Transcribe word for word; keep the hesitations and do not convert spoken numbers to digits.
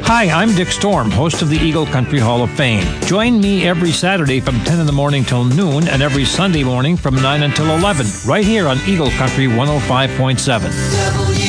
Hi, I'm Dick Storm, host of the Eagle Country Hall of Fame. Join me every Saturday from ten in the morning till noon and every Sunday morning from nine until eleven, right here on Eagle Country one oh five point seven.